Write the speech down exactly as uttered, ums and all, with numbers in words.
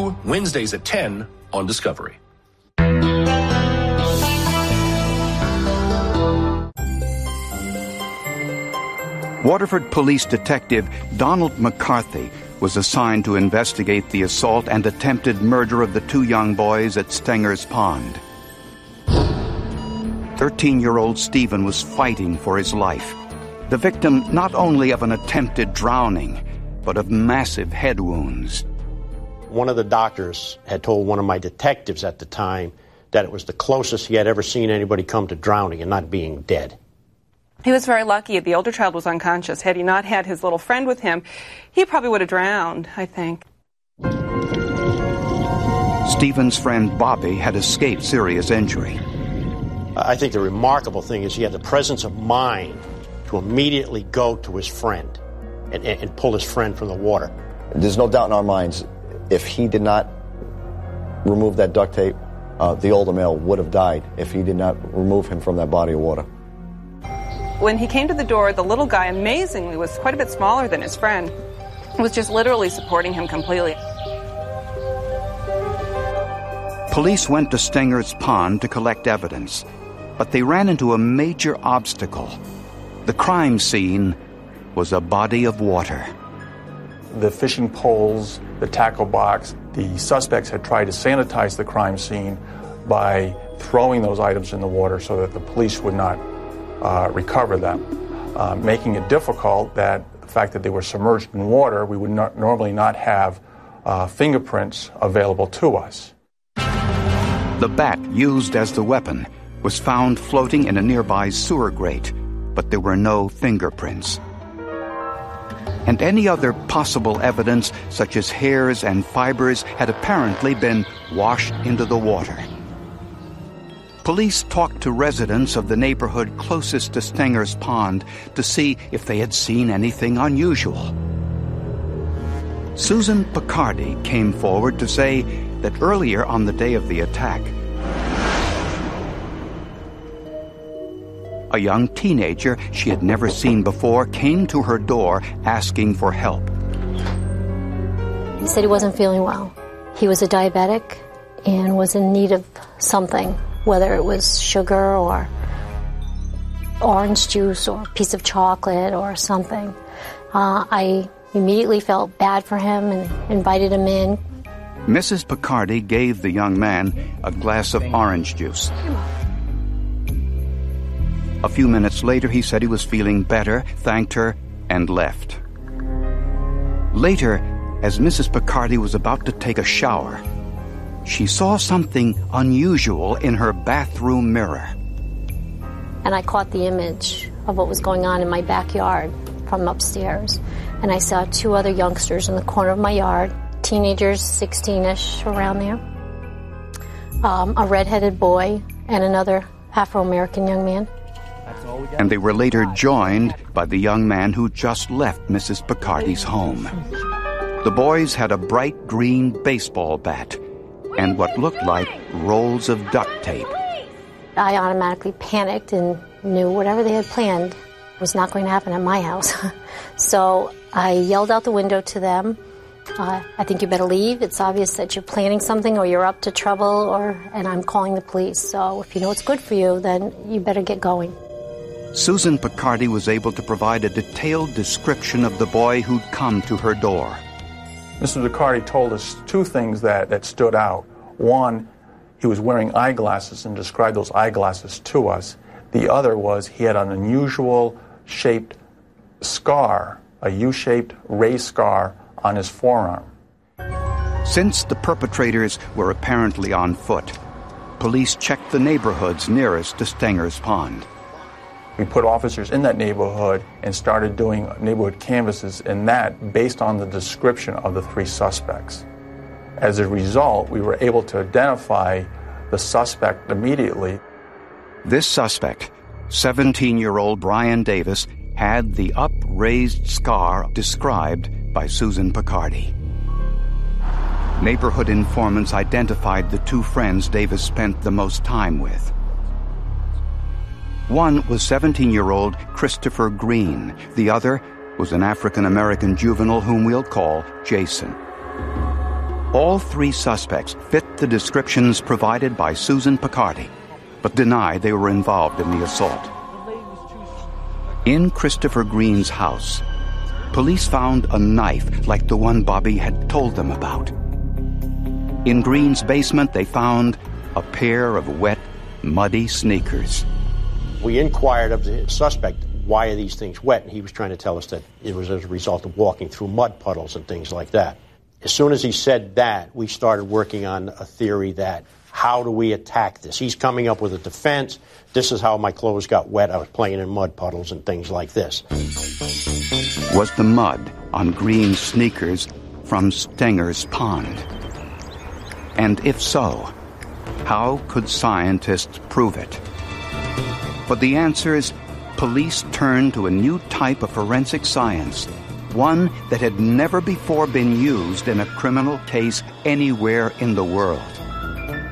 new Wednesdays at ten on Discovery. Waterford Police Detective Donald McCarthy was assigned to investigate the assault and attempted murder of the two young boys at Stenger's Pond. Thirteen-year-old Stephen was fighting for his life, the victim not only of an attempted drowning, but of massive head wounds. One of the doctors had told one of my detectives at the time that it was the closest he had ever seen anybody come to drowning and not being dead. He was very lucky. The older child was unconscious. Had he not had his little friend with him, he probably would have drowned, I think. Stephen's friend Bobby had escaped serious injury. I think the remarkable thing is he had the presence of mind to immediately go to his friend and, and, and pull his friend from the water. There's no doubt in our minds, if he did not remove that duct tape, uh, the older male would have died if he did not remove him from that body of water. When he came to the door, the little guy, amazingly, was quite a bit smaller than his friend. Was just literally supporting him completely. Police went to Stenger's Pond to collect evidence, but they ran into a major obstacle. The crime scene was a body of water. The fishing poles, the tackle box, the suspects had tried to sanitize the crime scene by throwing those items in the water so that the police would not Uh, recover them, uh, making it difficult that the fact that they were submerged in water, we would not, normally not have uh, fingerprints available to us. The bat used as the weapon was found floating in a nearby sewer grate, but there were no fingerprints. And any other possible evidence, such as hairs and fibers, had apparently been washed into the water. Police talked to residents of the neighborhood closest to Stenger's Pond to see if they had seen anything unusual. Susan Picardi came forward to say that earlier on the day of the attack, a young teenager she had never seen before came to her door asking for help. He said he wasn't feeling well. He was a diabetic and was in need of something, whether it was sugar or orange juice or a piece of chocolate or something. Uh, I immediately felt bad for him and invited him in. Missus Picardi gave the young man a glass of orange juice. A few minutes later, he said he was feeling better, thanked her, and left. Later, as Missus Picardi was about to take a shower, she saw something unusual in her bathroom mirror. And I caught the image of what was going on in my backyard from upstairs. And I saw two other youngsters in the corner of my yard, teenagers, sixteen-ish, around there. Um, a redheaded boy and another Afro-American young man. And they were later joined by the young man who just left Missus Picardi's home. The boys had a bright green baseball bat and what looked like rolls of duct tape. I automatically panicked and knew whatever they had planned was not going to happen at my house. So I yelled out the window to them, uh, I think you better leave. It's obvious that you're planning something or you're up to trouble, or and I'm calling the police. So if you know what's good for you, then you better get going. Susan Picardi was able to provide a detailed description of the boy who'd come to her door. Mister Picardi told us two things that, that stood out. One, he was wearing eyeglasses and described those eyeglasses to us. The other was he had an unusual shaped scar, a U-shaped raised scar on his forearm. Since the perpetrators were apparently on foot, police checked the neighborhoods nearest to Stenger's Pond. We put officers in that neighborhood and started doing neighborhood canvasses in that based on the description of the three suspects. As a result, we were able to identify the suspect immediately. This suspect, seventeen-year-old Brian Davis, had the upraised scar described by Susan Picardi. Neighborhood informants identified the two friends Davis spent the most time with. One was seventeen-year-old Christopher Green. The other was an African-American juvenile whom we'll call Jason. All three suspects fit the descriptions provided by Susan Picardi, but deny they were involved in the assault. In Christopher Green's house, police found a knife like the one Bobby had told them about. In Green's basement, they found a pair of wet, muddy sneakers. We inquired of the suspect, why are these things wet? And he was trying to tell us that it was as a result of walking through mud puddles and things like that. As soon as he said that, we started working on a theory that, how do we attack this? He's coming up with a defense. This is how my clothes got wet. I was playing in mud puddles and things like this. Was the mud on Green's sneakers from Stenger's Pond? And if so, how could scientists prove it? For the answers, police turned to a new type of forensic science, one that had never before been used in a criminal case anywhere in the world.